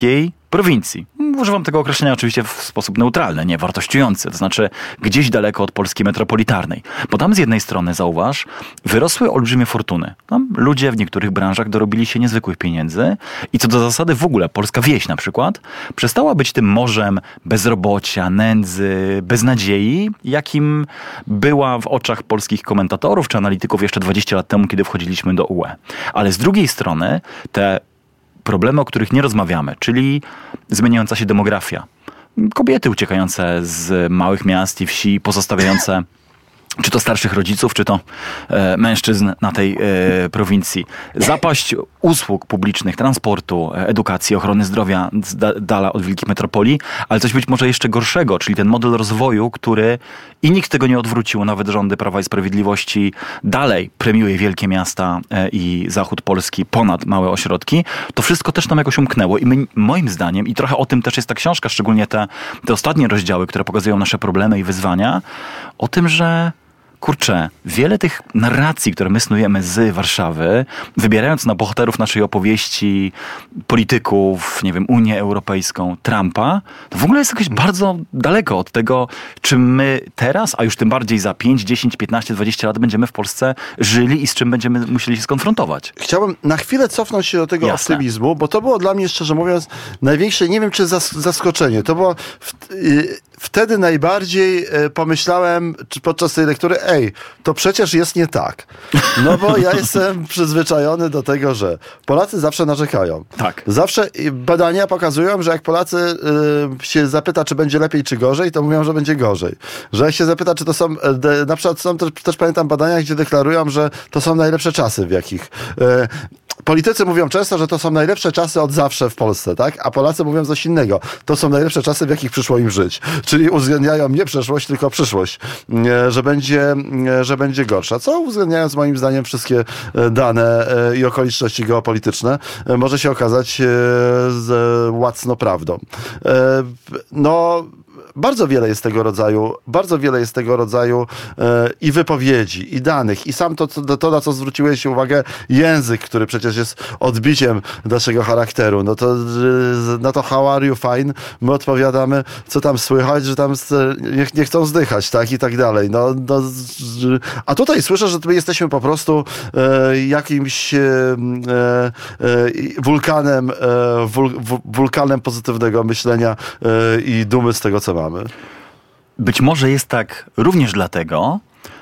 prowincji. Używam tego określenia oczywiście w sposób neutralny, nie wartościujący, to znaczy gdzieś daleko od Polski metropolitarnej. Bo tam z jednej strony, zauważ, wyrosły olbrzymie fortuny. Tam ludzie w niektórych branżach dorobili się niezwykłych pieniędzy i co do zasady w ogóle polska wieś na przykład przestała być tym morzem bezrobocia, nędzy, beznadziei, jakim była w oczach polskich komentatorów czy analityków jeszcze 20 lat temu, kiedy wchodziliśmy do UE. Ale z drugiej strony te problemy, o których nie rozmawiamy, czyli zmieniająca się demografia. Kobiety uciekające z małych miast i wsi, pozostawiające czy to starszych rodziców, czy to mężczyzn na tej prowincji. Zapaść usług publicznych, transportu, edukacji, ochrony zdrowia z dala od wielkich metropolii, ale coś być może jeszcze gorszego, czyli ten model rozwoju, który i nikt tego nie odwrócił, nawet rządy Prawa i Sprawiedliwości dalej premiuje wielkie miasta i zachód Polski ponad małe ośrodki. To wszystko też nam jakoś umknęło i my, moim zdaniem, i trochę o tym też jest ta książka, szczególnie te ostatnie rozdziały, które pokazują nasze problemy i wyzwania, o tym, że kurczę, wiele tych narracji, które my snujemy z Warszawy, wybierając na bohaterów naszej opowieści polityków, nie wiem, Unię Europejską, Trumpa, to w ogóle jest jakoś bardzo daleko od tego, czym my teraz, a już tym bardziej za 5, 10, 15, 20 lat będziemy w Polsce żyli i z czym będziemy musieli się skonfrontować. Chciałbym na chwilę cofnąć się do tego optymizmu, bo to było dla mnie, szczerze mówiąc, największe, nie wiem czy zaskoczenie. To było wtedy najbardziej pomyślałem podczas tej lektury, to przecież jest nie tak. No bo ja jestem przyzwyczajony do tego, że Polacy zawsze narzekają. Tak. Zawsze badania pokazują, że jak Polacy się zapyta, czy będzie lepiej, czy gorzej, to mówią, że będzie gorzej. Że jak się zapyta, czy to są, na przykład są też pamiętam badania, gdzie deklarują, że to są najlepsze czasy, w jakich politycy mówią często, że to są najlepsze czasy od zawsze w Polsce, tak? A Polacy mówią coś innego. To są najlepsze czasy, w jakich przyszło im żyć. Czyli uwzględniają nie przeszłość, tylko przyszłość. Że będzie gorsza. Co uwzględniając moim zdaniem wszystkie dane i okoliczności geopolityczne, może się okazać łacną prawdą. No, bardzo wiele jest tego rodzaju i wypowiedzi, i danych, i sam to, na co zwróciłeś uwagę, język, który przecież jest odbiciem naszego charakteru. No to how are you, fine? My odpowiadamy, co tam słychać, że tam nie chcą zdychać, tak? I tak dalej. A tutaj słyszę, że my jesteśmy po prostu jakimś wulkanem pozytywnego myślenia i dumy z tego, co mamy. Być może jest tak również dlatego,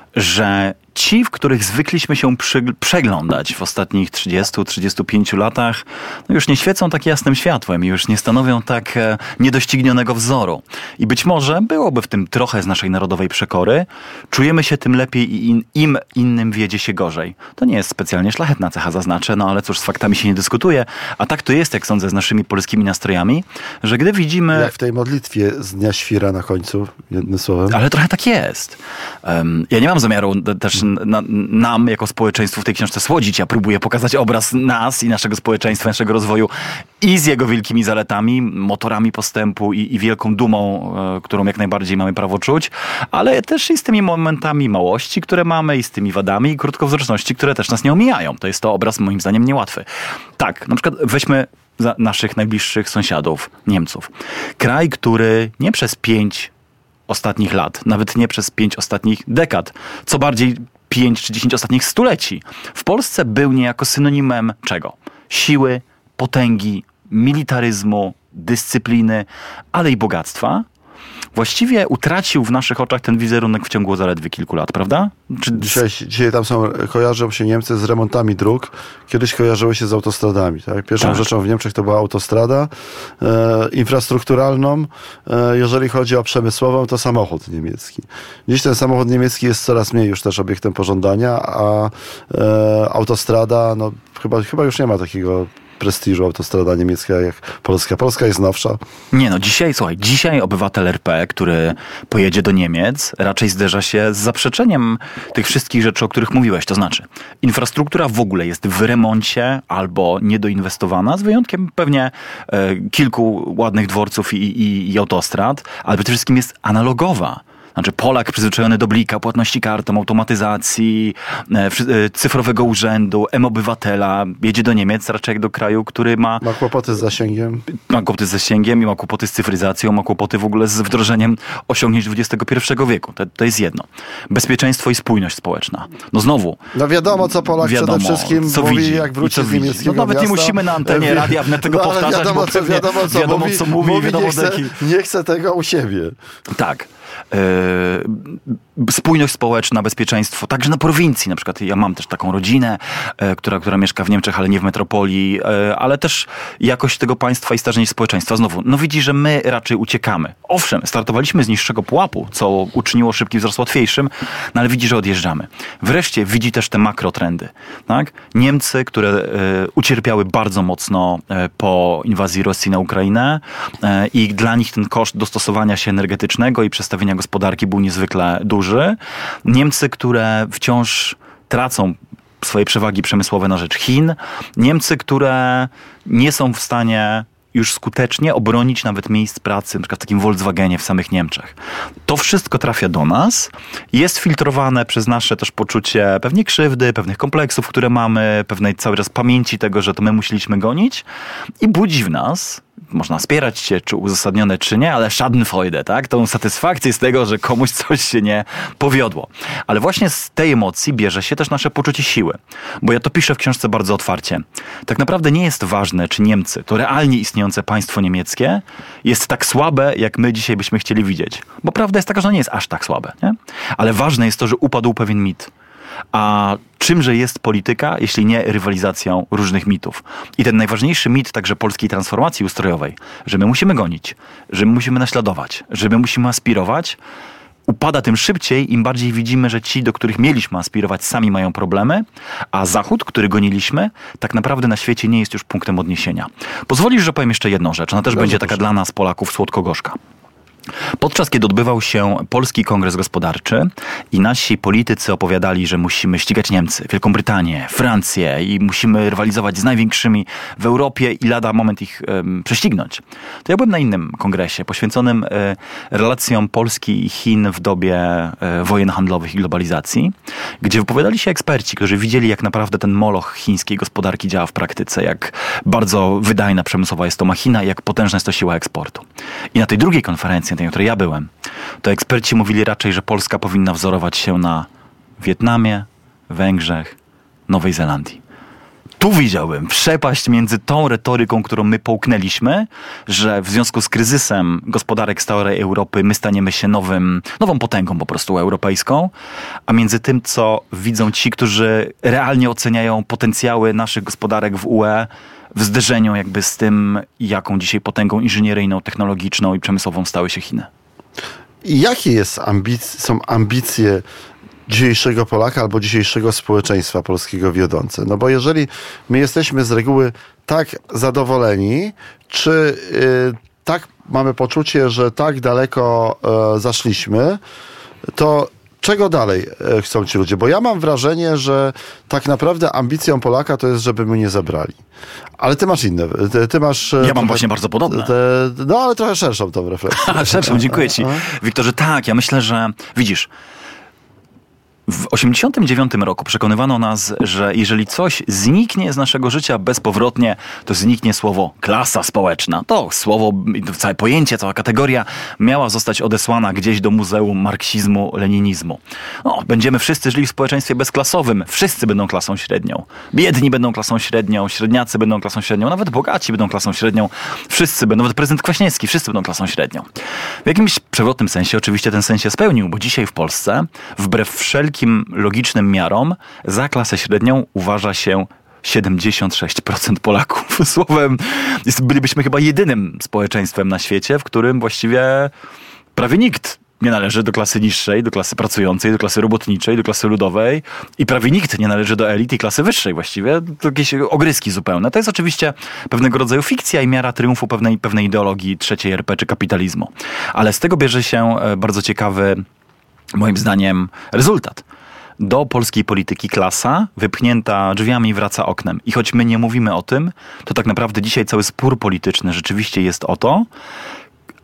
że ci, w których zwykliśmy się przeglądać w ostatnich 30-35 latach, no już nie świecą tak jasnym światłem i już nie stanowią tak niedoścignionego wzoru. I być może byłoby w tym trochę z naszej narodowej przekory. Czujemy się tym lepiej i im innym wiedzie się gorzej. To nie jest specjalnie szlachetna cecha, zaznaczę, no ale cóż, z faktami się nie dyskutuje. A tak to jest, jak sądzę, z naszymi polskimi nastrojami, że gdy widzimy... Jak w tej modlitwie z Dnia Świra na końcu, jednym słowem. Ale trochę tak jest. Ja nie mam zamiaru też nam jako społeczeństwu w tej książce słodzić. Ja próbuję pokazać obraz nas i naszego społeczeństwa, naszego rozwoju i z jego wielkimi zaletami, motorami postępu i wielką dumą, którą jak najbardziej mamy prawo czuć, ale też i z tymi momentami małości, które mamy, i z tymi wadami i krótkowzroczności, które też nas nie omijają. To jest to obraz moim zdaniem niełatwy. Tak, na przykład weźmy za naszych najbliższych sąsiadów, Niemców. Kraj, który nie przez 5 ostatnich lat, nawet nie przez 5 ostatnich dekad, co bardziej 5 czy 10 ostatnich stuleci, w Polsce był niejako synonimem czego? Siły, potęgi, militaryzmu, dyscypliny, ale i bogactwa. Właściwie utracił w naszych oczach ten wizerunek w ciągu zaledwie kilku lat, prawda? Dzisiaj tam kojarzą się Niemcy z remontami dróg. Kiedyś kojarzyły się z autostradami. Tak? Pierwszą rzeczą w Niemczech to była autostrada infrastrukturalną. Jeżeli chodzi o przemysłową, to samochód niemiecki. Dziś ten samochód niemiecki jest coraz mniej już też obiektem pożądania, a autostrada, no chyba już nie ma takiego prestiżu autostrada niemiecka jak polska. Polska jest nowsza. Nie no, dzisiaj obywatel RP, który pojedzie do Niemiec, raczej zderza się z zaprzeczeniem tych wszystkich rzeczy, o których mówiłeś. To znaczy, infrastruktura w ogóle jest w remoncie albo niedoinwestowana, z wyjątkiem pewnie kilku ładnych dworców i autostrad, ale przede wszystkim jest analogowa. Znaczy Polak przyzwyczajony do blika, płatności kartą, automatyzacji, cyfrowego urzędu, M-Obywatela, jedzie do Niemiec raczej jak do kraju, który ma kłopoty z zasięgiem. Ma kłopoty z zasięgiem i ma kłopoty z cyfryzacją, ma kłopoty w ogóle z wdrożeniem osiągnięć XXI wieku. To jest jedno. Bezpieczeństwo i spójność społeczna. No znowu. No wiadomo, co Polak przede wszystkim co mówi, widzi, jak wróci z niemieckiego nawet miasta. nie musimy na antenie Radia Wnet tego powtarzać, wiadomo, bo wiadomo co mówi, wiadomo nie chce tego u siebie. Tak. Spójność społeczna, bezpieczeństwo, także na prowincji. Na przykład ja mam też taką rodzinę, która mieszka w Niemczech, ale nie w metropolii, ale też jakość tego państwa i starzenie społeczeństwa. Znowu, no widzi, że my raczej uciekamy. Owszem, startowaliśmy z niższego pułapu, co uczyniło szybki wzrost łatwiejszym, no ale widzi, że odjeżdżamy. Wreszcie widzi też te makrotrendy. Tak? Niemcy, które ucierpiały bardzo mocno po inwazji Rosji na Ukrainę i dla nich ten koszt dostosowania się energetycznego i przestawienia gospodarki był niezwykle duży. Niemcy, które wciąż tracą swoje przewagi przemysłowe na rzecz Chin. Niemcy, które nie są w stanie już skutecznie obronić nawet miejsc pracy, na przykład w takim Volkswagenie w samych Niemczech. To wszystko trafia do nas, jest filtrowane przez nasze też poczucie pewnej krzywdy, pewnych kompleksów, które mamy, pewnej cały czas pamięci tego, że to my musieliśmy gonić i budzi w nas, można spierać się, czy uzasadnione, czy nie, ale Schadenfreude, tak? Tą satysfakcję z tego, że komuś coś się nie powiodło. Ale właśnie z tej emocji bierze się też nasze poczucie siły. Bo ja to piszę w książce bardzo otwarcie. Tak naprawdę nie jest ważne, czy Niemcy, to realnie istniejące państwo niemieckie, jest tak słabe, jak my dzisiaj byśmy chcieli widzieć. Bo prawda jest taka, że nie jest aż tak słabe, nie? Ale ważne jest to, że upadł pewien mit. A czymże jest polityka, jeśli nie rywalizacją różnych mitów? I ten najważniejszy mit także polskiej transformacji ustrojowej, że my musimy gonić, że my musimy naśladować, że my musimy aspirować, upada tym szybciej, im bardziej widzimy, że ci, do których mieliśmy aspirować, sami mają problemy, a Zachód, który goniliśmy, tak naprawdę na świecie nie jest już punktem odniesienia. Pozwolisz, że powiem jeszcze jedną rzecz. Ona też będzie taka dla nas, Polaków, słodko-gorzka. Podczas kiedy odbywał się Polski Kongres Gospodarczy i nasi politycy opowiadali, że musimy ścigać Niemcy, Wielką Brytanię, Francję i musimy rywalizować z największymi w Europie i lada moment ich prześcignąć, to ja byłem na innym kongresie poświęconym relacjom Polski i Chin w dobie wojen handlowych i globalizacji, gdzie wypowiadali się eksperci, którzy widzieli, jak naprawdę ten moloch chińskiej gospodarki działa w praktyce, jak bardzo wydajna przemysłowa jest to machina i jak potężna jest to siła eksportu. I na tej drugiej konferencji, na której ja byłem, to eksperci mówili raczej, że Polska powinna wzorować się na Wietnamie, Węgrzech, Nowej Zelandii. Tu widziałbym przepaść między tą retoryką, którą my połknęliśmy, że w związku z kryzysem gospodarek starej Europy my staniemy się nową potęgą po prostu europejską, a między tym, co widzą ci, którzy realnie oceniają potencjały naszych gospodarek w UE w zderzeniu jakby z tym, jaką dzisiaj potęgą inżynieryjną, technologiczną i przemysłową stały się Chiny. I jakie są ambicje dzisiejszego Polaka albo dzisiejszego społeczeństwa polskiego wiodące? No bo jeżeli my jesteśmy z reguły tak zadowoleni, czy tak mamy poczucie, że tak daleko zaszliśmy, to czego dalej chcą ci ludzie? Bo ja mam wrażenie, że tak naprawdę ambicją Polaka to jest, żeby my nie zabrali. Ale ty masz inne. Ty masz... Ja mam właśnie bardzo podobne. No, ale trochę szerszą tą refleksję. Szerszą, dziękuję ci. Wiktorze, tak, ja myślę, że widzisz, w 1989 roku przekonywano nas, że jeżeli coś zniknie z naszego życia bezpowrotnie, to zniknie słowo klasa społeczna. To słowo, całe pojęcie, cała kategoria miała zostać odesłana gdzieś do Muzeum Marksizmu, Leninizmu. No, będziemy wszyscy żyli w społeczeństwie bezklasowym. Wszyscy będą klasą średnią. Biedni będą klasą średnią, średniacy będą klasą średnią, nawet bogaci będą klasą średnią. Wszyscy będą, nawet prezydent Kwaśniewski, wszyscy będą klasą średnią. W jakimś przewrotnym sensie oczywiście ten sens się spełnił, bo dzisiaj w Polsce, wbrew wszelkim logicznym miarom, za klasę średnią uważa się 76% Polaków. Słowem, bylibyśmy chyba jedynym społeczeństwem na świecie, w którym właściwie prawie nikt nie należy do klasy niższej, do klasy pracującej, do klasy robotniczej, do klasy ludowej i prawie nikt nie należy do elit i klasy wyższej właściwie. To jakieś ogryski zupełne. To jest oczywiście pewnego rodzaju fikcja i miara triumfu pewnej ideologii trzeciej RP czy kapitalizmu. Ale z tego bierze się bardzo ciekawy, moim zdaniem, rezultat. Do polskiej polityki klasa wypchnięta drzwiami wraca oknem. I choć my nie mówimy o tym, to tak naprawdę dzisiaj cały spór polityczny rzeczywiście jest o to,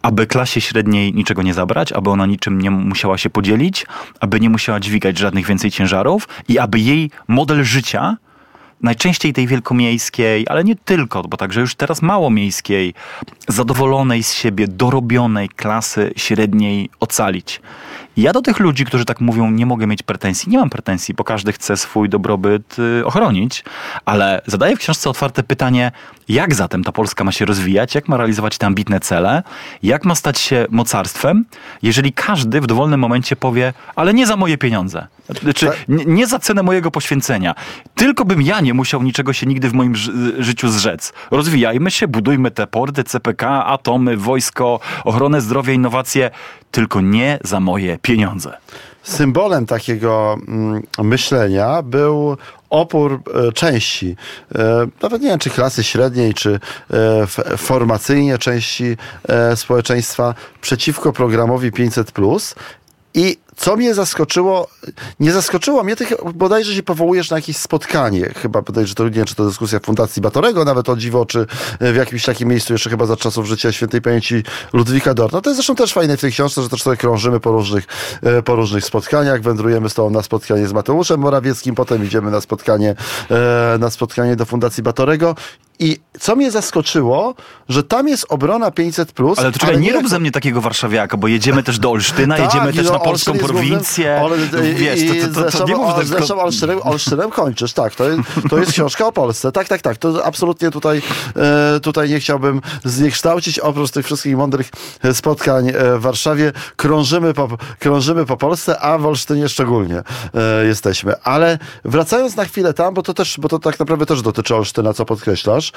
aby klasie średniej niczego nie zabrać, aby ona niczym nie musiała się podzielić, aby nie musiała dźwigać żadnych więcej ciężarów i aby jej model życia, najczęściej tej wielkomiejskiej, ale nie tylko, bo także już teraz małomiejskiej, zadowolonej z siebie, dorobionej klasy średniej ocalić. Ja do tych ludzi, którzy tak mówią, nie mogę mieć pretensji. Nie mam pretensji, bo każdy chce swój dobrobyt ochronić, ale zadaję w książce otwarte pytanie, jak zatem ta Polska ma się rozwijać, jak ma realizować te ambitne cele, jak ma stać się mocarstwem, jeżeli każdy w dowolnym momencie powie, ale nie za moje pieniądze. Znaczy, nie za cenę mojego poświęcenia. Tylko bym ja nie musiał niczego się nigdy w moim życiu zrzec. Rozwijajmy się, budujmy te porty, CPK, atomy, wojsko, ochronę zdrowia, innowacje, tylko nie za moje pieniądze. Symbolem takiego myślenia był opór części, nawet nie wiem, czy klasy średniej, czy formacyjnie części społeczeństwa przeciwko programowi 500+. I co mnie zaskoczyło, nie zaskoczyło mnie, ty bodajże się powołujesz na jakieś spotkanie, chyba bodajże to, nie wiem, czy to dyskusja w Fundacji Batorego, nawet o dziwo, czy w jakimś takim miejscu jeszcze chyba za czasów życia świętej pamięci Ludwika Dorna. To jest zresztą też fajne w tej książce, że też sobie krążymy po różnych spotkaniach, wędrujemy z tobą na spotkanie z Mateuszem Morawieckim, potem idziemy na spotkanie do Fundacji Batorego. I co mnie zaskoczyło, że tam jest obrona 500+. Ale to czekaj, nie rób ze mnie takiego warszawiaka, bo jedziemy też do Olsztyna, jedziemy też na polską prowincję. Wiesz, to nie mów tak. Zresztą Olsztynem kończysz, tak. To jest książka o Polsce. Tak. To absolutnie tutaj nie chciałbym zniekształcić. Oprócz tych wszystkich mądrych spotkań w Warszawie krążymy po Polsce, a w Olsztynie szczególnie jesteśmy. Ale wracając na chwilę tam, bo to tak naprawdę też dotyczy Olsztyna, co podkreślasz.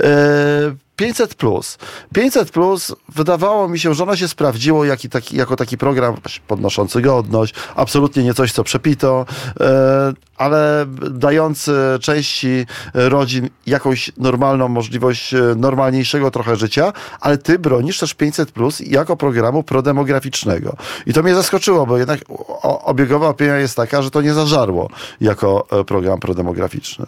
500+. 500+, wydawało mi się, że ono się sprawdziło jako taki program podnoszący godność, absolutnie nie coś, co przepito, ale dający części rodzin jakąś normalną możliwość normalniejszego trochę życia, ale ty bronisz też 500+ jako programu prodemograficznego. I to mnie zaskoczyło, bo jednak obiegowa opinia jest taka, że to nie zażarło jako program prodemograficzny.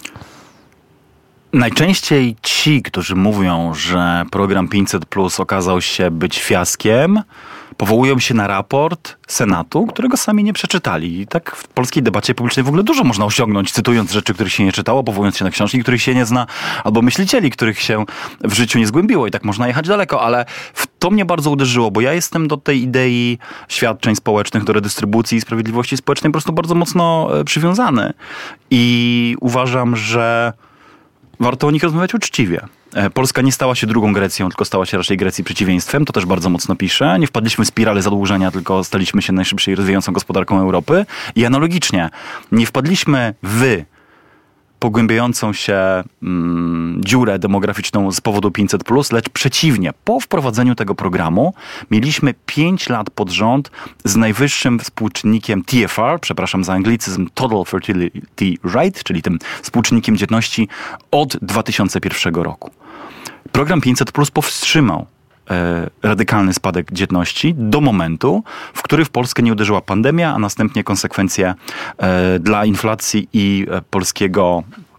Najczęściej ci, którzy mówią, że program 500+ okazał się być fiaskiem, powołują się na raport Senatu, którego sami nie przeczytali. I tak w polskiej debacie publicznej w ogóle dużo można osiągnąć, cytując rzeczy, których się nie czytało, powołując się na książki, których się nie zna, albo myślicieli, których się w życiu nie zgłębiło. I tak można jechać daleko, ale to mnie bardzo uderzyło, bo ja jestem do tej idei świadczeń społecznych, do redystrybucji i sprawiedliwości społecznej po prostu bardzo mocno przywiązany. I uważam, że warto o nich rozmawiać uczciwie. Polska nie stała się drugą Grecją, tylko stała się raczej Grecji przeciwieństwem. To też bardzo mocno pisze. Nie wpadliśmy w spiralę zadłużenia, tylko staliśmy się najszybciej rozwijającą gospodarką Europy. I analogicznie, nie wpadliśmy w pogłębiającą się dziurę demograficzną z powodu 500+, lecz przeciwnie. Po wprowadzeniu tego programu mieliśmy 5 lat pod rząd z najwyższym współczynnikiem TFR, przepraszam za anglicyzm, Total Fertility Rate, czyli tym współczynnikiem dzietności od 2001 roku. Program 500+ powstrzymał radykalny spadek dzietności do momentu, w który w Polskę nie uderzyła pandemia, a następnie konsekwencje dla inflacji i polskiego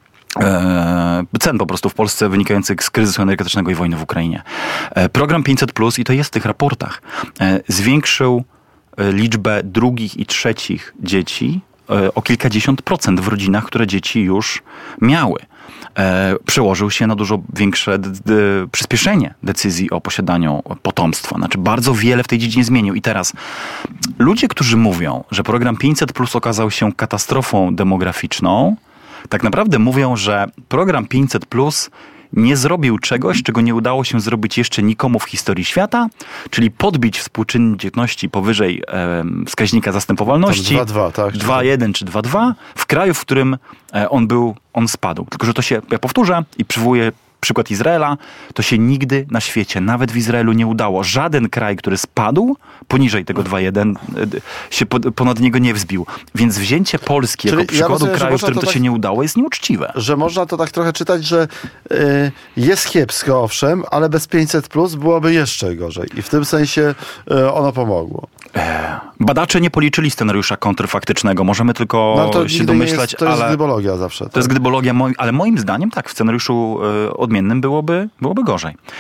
cen po prostu w Polsce wynikających z kryzysu energetycznego i wojny w Ukrainie. Program 500+, i to jest w tych raportach, zwiększył liczbę drugich i trzecich dzieci o kilkadziesiąt procent w rodzinach, które dzieci już miały. Przełożył się na dużo większe przyspieszenie decyzji o posiadaniu potomstwa. Znaczy bardzo wiele w tej dziedzinie zmienił. I teraz ludzie, którzy mówią, że program 500+ okazał się katastrofą demograficzną, tak naprawdę mówią, że program 500+ nie zrobił czegoś, czego nie udało się zrobić jeszcze nikomu w historii świata, czyli podbić współczynnik dzietności powyżej wskaźnika zastępowalności 2,2, tak? 2,1 czy 2,2 w kraju, w którym on spadł. Tylko że to się, ja powtórzę i przywołuję przykład Izraela, to się nigdy na świecie, nawet w Izraelu nie udało. Żaden kraj, który spadł poniżej tego 2,1 się ponad niego nie wzbił. Więc wzięcie Polski jako przykładu kraju, w którym to się nie udało, jest nieuczciwe. Że można to tak trochę czytać, że jest kiepsko, owszem, ale bez 500+ byłoby jeszcze gorzej. I w tym sensie ono pomogło. Badacze nie policzyli scenariusza kontrfaktycznego. Możemy tylko się domyślać. To jest gdybologia zawsze. Tak? To jest gdybologia, ale moim zdaniem tak, w scenariuszu odmiennym byłoby gorzej.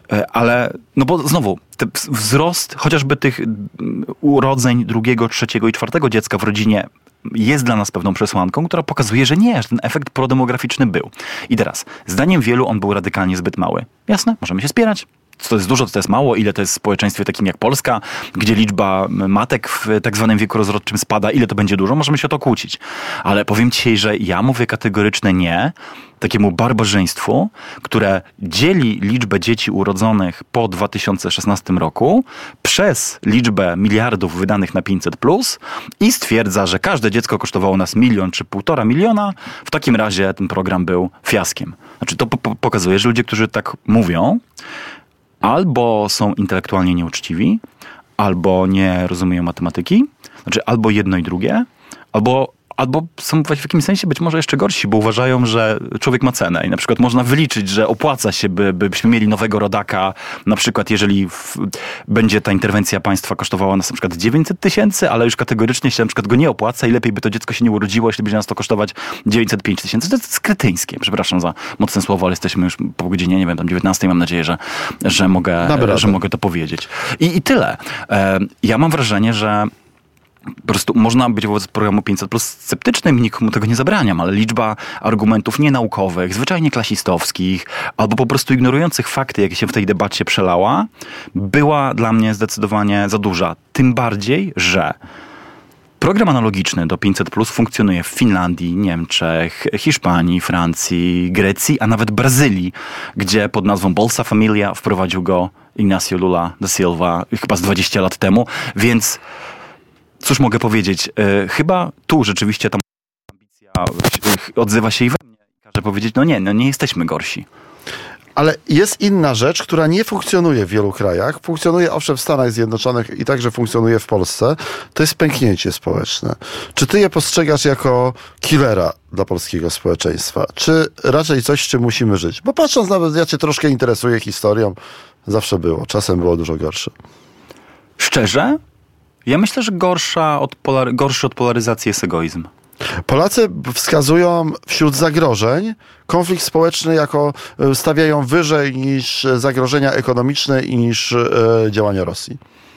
Ale, no bo znowu, wzrost chociażby tych urodzeń drugiego, trzeciego i czwartego dziecka w rodzinie jest dla nas pewną przesłanką, która pokazuje, że nie, że ten efekt prodemograficzny był. I teraz, zdaniem wielu on był radykalnie zbyt mały. Jasne, możemy się spierać. Co to jest dużo, co to jest mało, ile to jest w społeczeństwie takim jak Polska, gdzie liczba matek w tak zwanym wieku rozrodczym spada, ile to będzie dużo, możemy się o to kłócić. Ale powiem dzisiaj, że ja mówię kategoryczne nie takiemu barbarzyństwu, które dzieli liczbę dzieci urodzonych po 2016 roku przez liczbę miliardów wydanych na 500+ i stwierdza, że każde dziecko kosztowało nas 1 milion czy 1,5 miliona. W takim razie ten program był fiaskiem. Znaczy to pokazuje, że ludzie, którzy tak mówią, albo są intelektualnie nieuczciwi, albo nie rozumieją matematyki, znaczy albo jedno i drugie, albo są w jakimś sensie być może jeszcze gorsi, bo uważają, że człowiek ma cenę i na przykład można wyliczyć, że opłaca się, byśmy mieli nowego rodaka, na przykład jeżeli będzie ta interwencja państwa kosztowała nas na przykład 900 000, ale już kategorycznie się na przykład go nie opłaca i lepiej by to dziecko się nie urodziło, jeśli będzie nas to kosztować 905 000. To jest kretyńskie, przepraszam za mocne słowo, ale jesteśmy już po godzinie, nie wiem, tam 19, mam nadzieję, że mogę to powiedzieć. I tyle. Ja mam wrażenie, że po prostu można być wobec programu 500+ sceptycznym i nikomu tego nie zabraniam, ale liczba argumentów nienaukowych, zwyczajnie klasistowskich, albo po prostu ignorujących fakty, jakie się w tej debacie przelała, była dla mnie zdecydowanie za duża. Tym bardziej, że program analogiczny do 500+ funkcjonuje w Finlandii, Niemczech, Hiszpanii, Francji, Grecji, a nawet Brazylii, gdzie pod nazwą Bolsa Familia wprowadził go Ignacio Lula da Silva chyba z 20 lat temu, więc cóż mogę powiedzieć? Chyba tu rzeczywiście ta ambicja odzywa się i we mnie i każe powiedzieć, nie jesteśmy gorsi. Ale jest inna rzecz, która nie funkcjonuje w wielu krajach. Funkcjonuje owszem w Stanach Zjednoczonych i także funkcjonuje w Polsce. To jest pęknięcie społeczne. Czy ty je postrzegasz jako killera dla polskiego społeczeństwa? Czy raczej coś, z czym musimy żyć? Bo patrząc nawet, ja cię troszkę interesuję historią. Zawsze było. Czasem było dużo gorsze. Szczerze? Ja myślę, że gorszy od polaryzacji jest egoizm. Polacy wskazują wśród zagrożeń konflikt społeczny stawiają wyżej niż zagrożenia ekonomiczne i niż działania Rosji.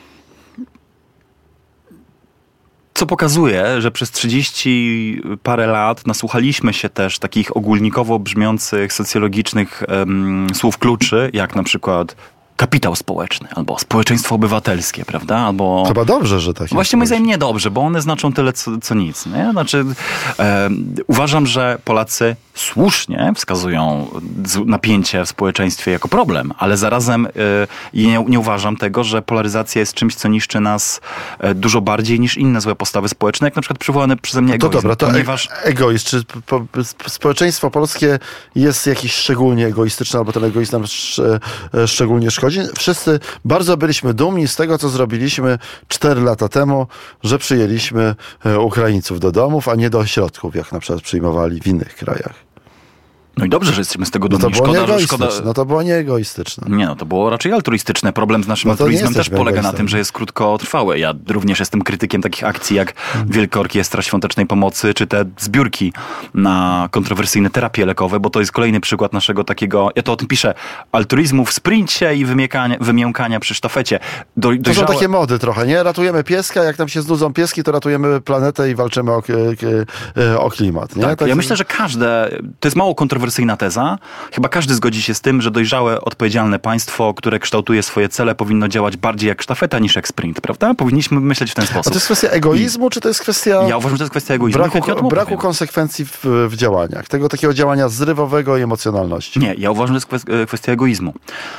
Co pokazuje, że przez 30 parę lat nasłuchaliśmy się też takich ogólnikowo brzmiących socjologicznych słów kluczy, jak na przykład kapitał społeczny, albo społeczeństwo obywatelskie, prawda? Albo chyba dobrze, że tak jest. Właściwie moim zdaniem niedobrze, bo one znaczą tyle, co nic. Nie? Znaczy, uważam, że Polacy słusznie wskazują napięcie w społeczeństwie jako problem, ale zarazem nie uważam tego, że polaryzacja jest czymś, co niszczy nas dużo bardziej niż inne złe postawy społeczne, jak na przykład przywołany przeze mnie egoizm. To dobra, to egoizm. Czy społeczeństwo polskie jest jakieś szczególnie egoistyczne, albo ten egoizm nam szczególnie szkodzi? Wszyscy bardzo byliśmy dumni z tego, co zrobiliśmy 4 lata temu, że przyjęliśmy Ukraińców do domów, a nie do ośrodków, jak na przykład przyjmowali w innych krajach. No i dobrze, że jesteśmy z tego dumni. No to było nieegoistyczne. Nie, to było raczej altruistyczne. Problem z naszym altruizmem też polega na tym, że jest krótkotrwały. Ja również jestem krytykiem takich akcji jak Wielka Orkiestra Świątecznej Pomocy, czy te zbiórki na kontrowersyjne terapie lekowe, bo to jest kolejny przykład naszego takiego, ja to o tym piszę, altruizmu w sprincie i wymiękania przy sztafecie. To są takie mody trochę, nie? Ratujemy pieska, jak nam się znudzą pieski, to ratujemy planetę i walczymy o klimat. Nie? Tak, ja myślę, że to jest mało kontrowersyjna teza. Chyba każdy zgodzi się z tym, że dojrzałe, odpowiedzialne państwo, które kształtuje swoje cele, powinno działać bardziej jak sztafeta niż jak sprint, prawda? Powinniśmy myśleć w ten sposób. A to jest kwestia egoizmu, czy to jest kwestia... Ja uważam, że to jest kwestia egoizmu. Braku konsekwencji w działaniach. Tego takiego działania zrywowego i emocjonalności. Nie, ja uważam, że to jest kwestia egoizmu.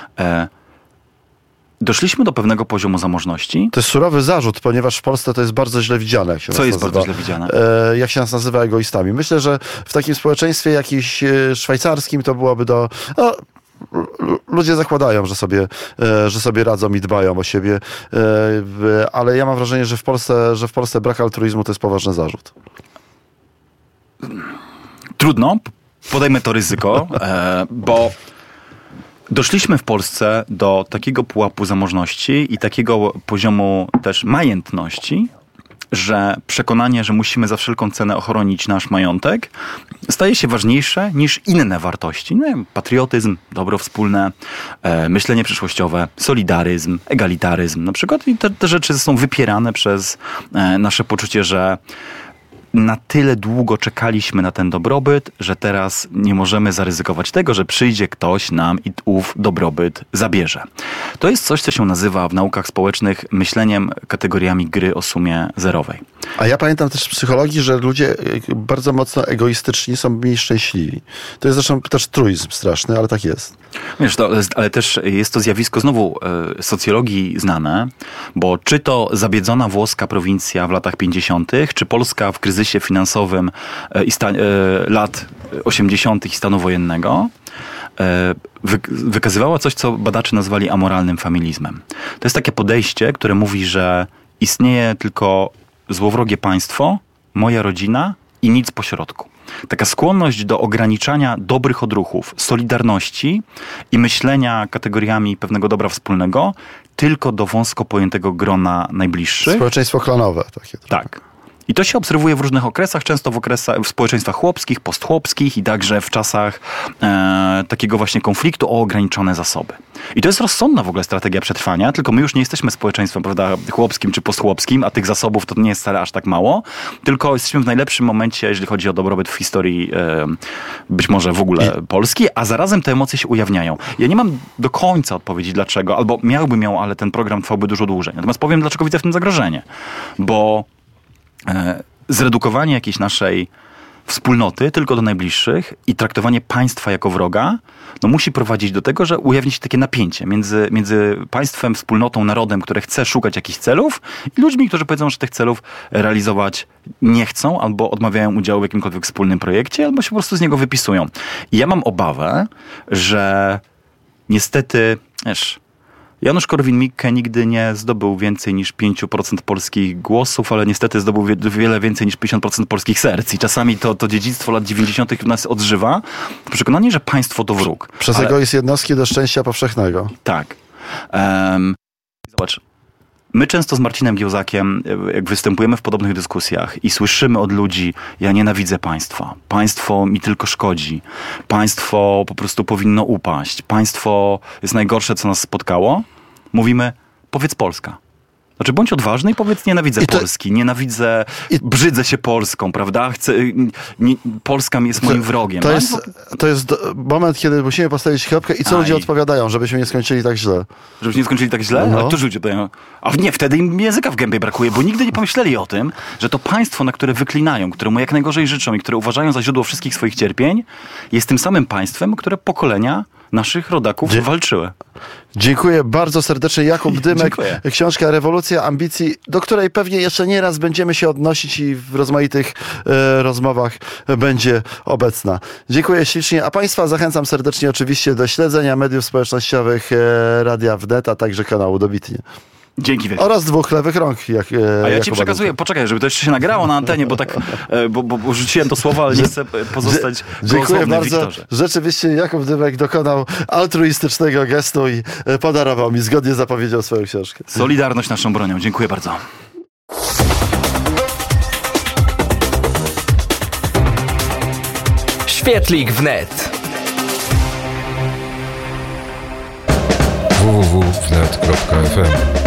Doszliśmy do pewnego poziomu zamożności. To jest surowy zarzut, ponieważ w Polsce to jest bardzo źle widziane. Jak się Co jest bardzo źle widziane? Jak się nas nazywa egoistami. Myślę, że w takim społeczeństwie jakimś szwajcarskim to byłoby ludzie zakładają, że sobie radzą i dbają o siebie, ale ja mam wrażenie, że w Polsce brak altruizmu to jest poważny zarzut. Trudno, podejmę to ryzyko, bo doszliśmy w Polsce do takiego pułapu zamożności i takiego poziomu też majętności, że przekonanie, że musimy za wszelką cenę ochronić nasz majątek, staje się ważniejsze niż inne wartości. Patriotyzm, dobro wspólne, myślenie przyszłościowe, solidaryzm, egalitaryzm na przykład. I te rzeczy są wypierane przez nasze poczucie, że na tyle długo czekaliśmy na ten dobrobyt, że teraz nie możemy zaryzykować tego, że przyjdzie ktoś nam i ów dobrobyt zabierze. To jest coś, co się nazywa w naukach społecznych myśleniem kategoriami gry o sumie zerowej. A ja pamiętam też z psychologii, że ludzie bardzo mocno egoistyczni są mniej szczęśliwi. To jest zresztą też truizm straszny, ale tak jest. Wiesz, ale też jest to zjawisko znowu socjologii znane, bo czy to zabiedzona włoska prowincja w latach 50., czy Polska w kryzysie finansowym lat 80. i stanu wojennego, wykazywała coś, co badacze nazwali amoralnym familizmem. To jest takie podejście, które mówi, że istnieje tylko złowrogie państwo, moja rodzina i nic pośrodku. Taka skłonność do ograniczania dobrych odruchów, solidarności i myślenia kategoriami pewnego dobra wspólnego tylko do wąsko pojętego grona najbliższych. Społeczeństwo klonowe. Takie. Tak. I to się obserwuje w różnych okresach, często w społeczeństwach chłopskich, postchłopskich i także w czasach takiego właśnie konfliktu o ograniczone zasoby. I to jest rozsądna w ogóle strategia przetrwania, tylko my już nie jesteśmy społeczeństwem, prawda, chłopskim czy postchłopskim, a tych zasobów to nie jest wcale aż tak mało, tylko jesteśmy w najlepszym momencie, jeżeli chodzi o dobrobyt w historii być może w ogóle Polski, a zarazem te emocje się ujawniają. Ja nie mam do końca odpowiedzi dlaczego, albo miałbym ją, ale ten program trwałby dużo dłużej. Natomiast powiem, dlaczego widzę w tym zagrożenie. Bo zredukowanie jakiejś naszej wspólnoty tylko do najbliższych i traktowanie państwa jako wroga, no musi prowadzić do tego, że ujawni się takie napięcie między państwem, wspólnotą, narodem, które chce szukać jakichś celów i ludźmi, którzy powiedzą, że tych celów realizować nie chcą albo odmawiają udziału w jakimkolwiek wspólnym projekcie, albo się po prostu z niego wypisują. I ja mam obawę, że niestety, Janusz Korwin-Mikke nigdy nie zdobył więcej niż 5% polskich głosów, ale niestety zdobył wiele więcej niż 50% polskich serc. I czasami to dziedzictwo lat 90. w nas odżywa. Przekonanie, że państwo to wróg. Przez egoizm jednostki do szczęścia powszechnego. Tak. Zobacz. My często z Marcinem Giełzakiem, jak występujemy w podobnych dyskusjach i słyszymy od ludzi, ja nienawidzę państwa, państwo mi tylko szkodzi, państwo po prostu powinno upaść, państwo jest najgorsze, co nas spotkało, mówimy, powiedz Polska. Znaczy, bądź odważny i powiedz, nienawidzę Polski, brzydzę się Polską, prawda? Polska jest moim wrogiem. To jest moment, kiedy musimy postawić kropkę i co ludzie odpowiadają, żebyśmy nie skończyli tak źle. Żebyśmy nie skończyli tak źle? No. A którzy ludzie podają? A nie, wtedy im języka w gębie brakuje, bo nigdy nie pomyśleli o tym, że to państwo, na które wyklinają, któremu jak najgorzej życzą i które uważają za źródło wszystkich swoich cierpień, jest tym samym państwem, które pokolenia naszych rodaków walczyły. Dziękuję bardzo serdecznie. Jakub Dymek, książka Rewolucja ambicji, do której pewnie jeszcze nie raz będziemy się odnosić i w rozmaitych rozmowach będzie obecna. Dziękuję ślicznie, a Państwa zachęcam serdecznie oczywiście do śledzenia mediów społecznościowych Radia Wnet, a także kanału Dobitnie. Dzięki wielkie. Oraz dwóch lewych rąk. A ja ci przekazuję, poczekaj, żeby to jeszcze się nagrało na antenie, bo tak, bo rzuciłem to słowo, ale nie chcę pozostać Dziękuję bardzo. Wiktorze. Rzeczywiście Jakub Dymek dokonał altruistycznego gestu i podarował mi, zgodnie zapowiedział swoją książkę. Solidarność naszą bronią. Dziękuję bardzo. Świetlik wnet. www.wnet.fm.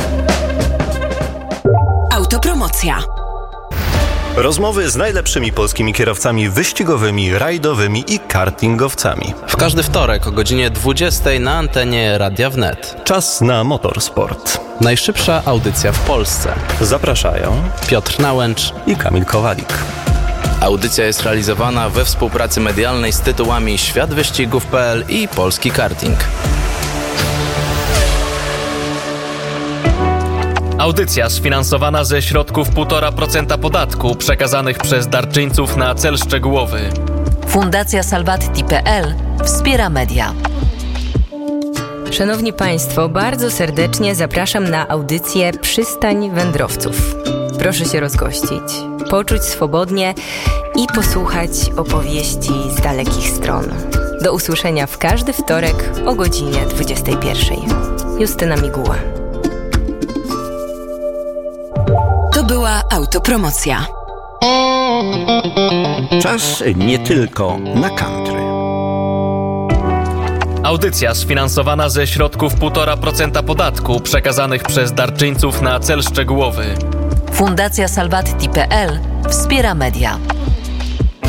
Autopromocja. Rozmowy z najlepszymi polskimi kierowcami wyścigowymi, rajdowymi i kartingowcami. W każdy wtorek o godzinie 20 na antenie Radia Wnet. Czas na motorsport. Najszybsza audycja w Polsce. Zapraszają Piotr Nałęcz i Kamil Kowalik. Audycja jest realizowana we współpracy medialnej z tytułami Światwyścigów.pl i Polski Karting. Audycja sfinansowana ze środków 1,5% podatku przekazanych przez darczyńców na cel szczegółowy. Fundacja Salvatti.pl wspiera media. Szanowni Państwo, bardzo serdecznie zapraszam na audycję Przystań Wędrowców. Proszę się rozgościć, poczuć swobodnie i posłuchać opowieści z dalekich stron. Do usłyszenia w każdy wtorek o godzinie 21. Justyna Miguła. To był była autopromocja. Czas nie tylko na country. Audycja sfinansowana ze środków 1,5% podatku przekazanych przez darczyńców na cel szczegółowy. Fundacja Salvati.pl wspiera media.